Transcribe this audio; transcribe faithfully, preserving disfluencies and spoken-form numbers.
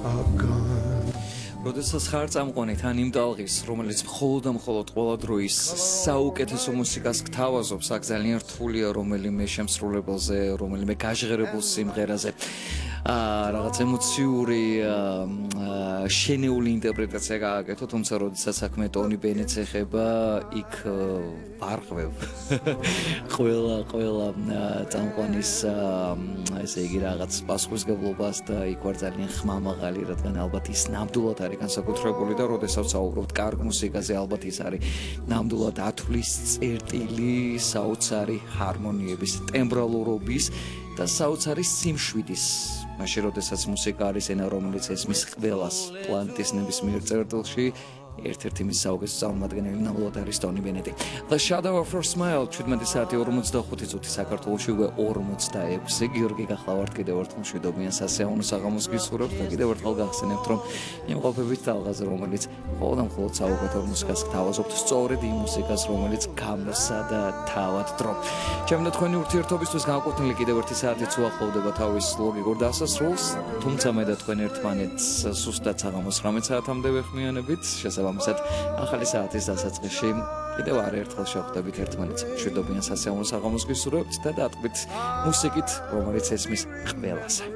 are gone. როდესაც ხარ წამყვანი თან იმ ტალღის, რომელიც მხოლოდ და მხოლოდ ყველა დროის საუკეთესო მუსიკას გთავაზობს, აქ ძალიან რთულია რომელიმე შემსრულებელზე, რომელიმე გაჟღერებულ სიმღერაზე აა რაღაც ემოციური შენეული ინტერპრეტაცია გააკეთო, თუმცა როდესაც საქმე ტონი ბენეტს ეხება, იქ ვარღვევ ყველა ყველა წამყვანის ესე იგი რაღაც პასუხისგებლობას და იქ ვარ ძალიან ხმამაღალი, რადგან ალბათ ის ნამდვილად არის განსაკუთრებული და როდესაც საუბრობთ კარგ მუსიკაზე, ალბათ ის არის ნამდვილად ათვლის წერტილი, საოცარი ჰარმონიების, ტემბრალურობის და საოცარი სიმშვიდის. მაშინ როდესაც მუსიკა არის ენა, რომელიც ესმის ყველას პლანეტის ნებისმიერ წერტილში, ერთ-ერთი მის საუკეთესო წარმომადგენელი ნამდვილად არის ტონი ბენეტი. The Shadow of Her Smile შვიდმეტი საათი ორმოცდახუთი წუთი საქართველოში უკვე ორმოცდაექვსი. გიორგი გახლავართ კიდევ ერთხელ მშვიდობიან სასიამოვნო საღამოს გისურვებთ და კიდევ ერთხელ გახსენებთ, რომ იმყოფებით ტალღაზე, რომელიც მხოლოდ და მხოლოდ საუკეთესო მუსიკას გთავაზობთ, სწორედ იმ მუსიკას, რომელიც გამოსა და თავად დრო. ჩემი და თქვენი ურთიერთობისთვის განკვეთილი კიდევ ერთი საათიც უახლოვდება თავის ლოგიკურ დასასრულს, თუმცა მე და თქვენ ერთმანეთს სუსტად საღამოს ცხრამეტ საათამდე ვეხმიანებით. შესაბამისად, ახალი საათის დასაწყისში კიდევ არაერთხელ შევხვდებით ერთმანეთს. მშვიდობიან სასიამოვნო საღამოს გისურვებთ და დატყვით მუსიკით, რომელიც ესმის ყველას.